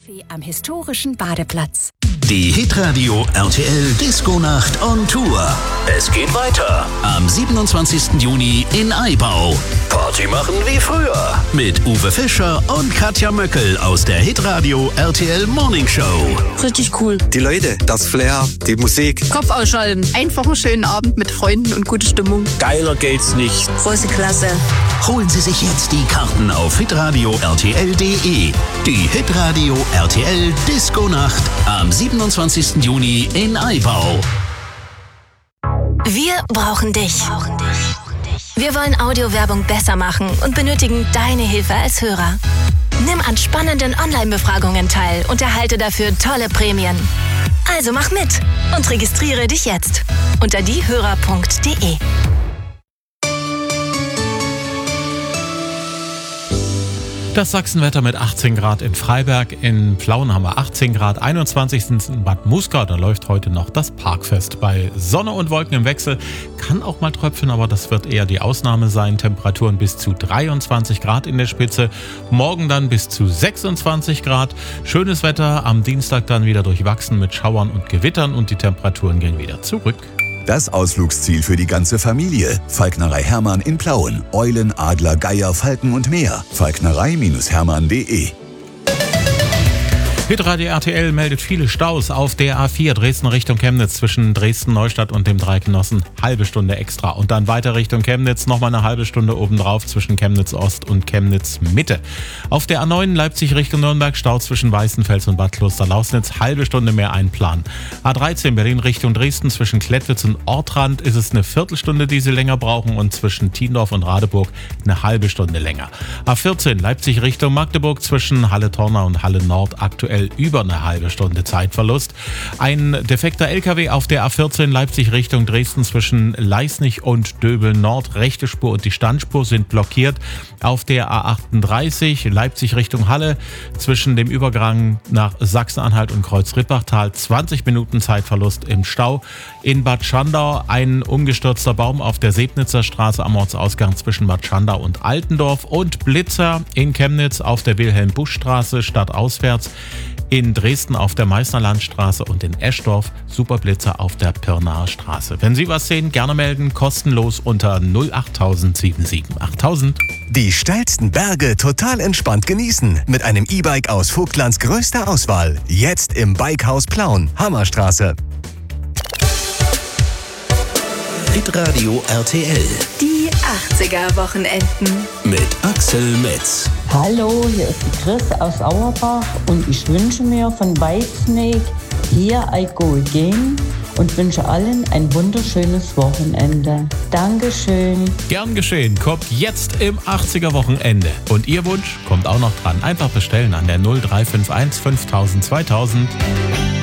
Café am historischen Badeplatz. Die Hitradio RTL Disco-Nacht on Tour. Es geht weiter am 27. Juni in Aibau. Party machen wie früher mit Uwe Fischer und Katja Möckel aus der Hitradio RTL Morning Show. Richtig cool. Die Leute, das Flair, die Musik. Kopf ausschalten. Einfach einen schönen Abend mit Freunden und gute Stimmung. Geiler geht's nicht. Große Klasse. Holen Sie sich jetzt die Karten auf hitradio RTL.de. Die Hitradio RTL Disco-Nacht am 27. Juni in Aibau. Wir brauchen dich. Wir wollen Audiowerbung besser machen und benötigen deine Hilfe als Hörer. Nimm an spannenden Online-Befragungen teil und erhalte dafür tolle Prämien. Also mach mit und registriere dich jetzt unter diehörer.de. Das Sachsenwetter mit 18 Grad in Freiberg, in Plauen haben wir 18 Grad, 21. in Bad Muskau, da läuft heute noch das Parkfest. Bei Sonne und Wolken im Wechsel kann auch mal tröpfeln, aber das wird eher die Ausnahme sein. Temperaturen bis zu 23 Grad in der Spitze, morgen dann bis zu 26 Grad. Schönes Wetter, am Dienstag dann wieder durchwachsen mit Schauern und Gewittern und die Temperaturen gehen wieder zurück. Das Ausflugsziel für die ganze Familie. Falknerei Hermann in Plauen. Eulen, Adler, Geier, Falken und mehr. Falknerei-hermann.de. Hitradio RTL meldet viele Staus auf der A4 Dresden Richtung Chemnitz zwischen Dresden-Neustadt und dem Dreigenossen. Halbe Stunde extra. Und dann weiter Richtung Chemnitz, nochmal eine halbe Stunde obendrauf zwischen Chemnitz-Ost und Chemnitz-Mitte. Auf der A9 Leipzig Richtung Nürnberg Stau zwischen Weißenfels und Bad Kloster-Lausnitz. Halbe Stunde mehr einplanen. A13 Berlin Richtung Dresden zwischen Klettwitz und Ortrand ist es eine Viertelstunde, die Sie länger brauchen, und zwischen Tiendorf und Radeburg eine halbe Stunde länger. A14 Leipzig Richtung Magdeburg zwischen Halle-Torna und Halle-Nord aktuell über eine halbe Stunde Zeitverlust. Ein defekter LKW auf der A14 Leipzig Richtung Dresden zwischen Leisnig und Döbel Nord. Rechte Spur und die Standspur sind blockiert. Auf der A38 Leipzig Richtung Halle zwischen dem Übergang nach Sachsen-Anhalt und Kreuz-Rippachtal 20 Minuten Zeitverlust im Stau. In Bad Schandau ein umgestürzter Baum auf der Sebnitzer Straße am Ortsausgang zwischen Bad Schandau und Altendorf, und Blitzer in Chemnitz auf der Wilhelm-Busch-Straße stadtauswärts. In Dresden auf der Meißner Landstraße und in Eschdorf Superblitzer auf der Pirnaer Straße. Wenn Sie was sehen, gerne melden, kostenlos unter 08000 778000. Die steilsten Berge total entspannt genießen mit einem E-Bike aus Vogtlands größter Auswahl. Jetzt im Bikehaus Plauen, Hammerstraße. Hitradio RTL. Die 80er-Wochenenden. Mit Axel Metz. Hallo, hier ist die Chris aus Auerbach und ich wünsche mir von Whitesnake Here I Go Again und wünsche allen ein wunderschönes Wochenende. Dankeschön. Gern geschehen, kommt jetzt im 80er-Wochenende. Und Ihr Wunsch kommt auch noch dran. Einfach bestellen an der 0351 5000 2000.